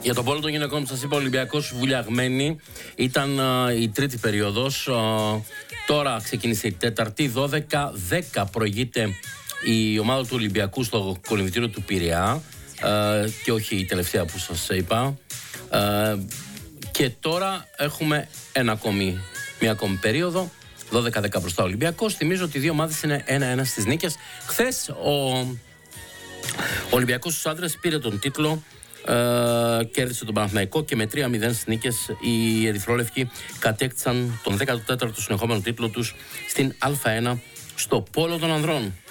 Για το πόλο των γυναικών που σας είπα, ο Ολυμπιακός βουλιαγμένη ήταν η τρίτη περίοδος. Τώρα ξεκίνησε η τέταρτη, 12-10 προηγείται η ομάδα του Ολυμπιακού στο κολυμβητήριο του Πειραιά και όχι η τελευταία που σας είπα. Και τώρα έχουμε μια ακόμη περίοδο, 12-10 μπροστά ο Ολυμπιακός. Θυμίζω ότι οι δύο ομάδες είναι 1-1 στις νίκες. Χθες ο Ολυμπιακός στους άντρες πήρε τον τίτλο, κέρδισε τον Παναθηναϊκό και με 3-0 στις νίκες οι ερυθρόλευκοι κατέκτησαν τον 14ο συνεχόμενο τίτλο τους στην Α1 στο πόλο των ανδρών.